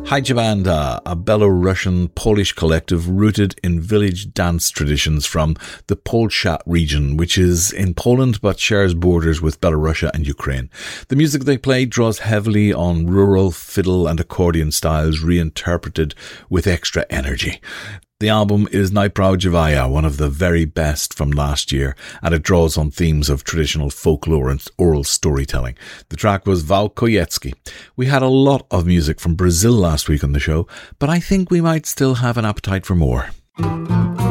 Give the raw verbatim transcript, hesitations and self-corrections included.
Hajabanda, a Belarusian Polish collective rooted in village dance traditions from the Polsat region, which is in Poland but shares borders with Belarus and Ukraine. The music they play draws heavily on rural fiddle and accordion styles reinterpreted with extra energy. The album is Najprawdziwaya, one of the very best from last year, and it draws on themes of traditional folklore and oral storytelling. The track was Wał Kojecki. We had a lot of music from Brazil last week on the show, but I think we might still have an appetite for more.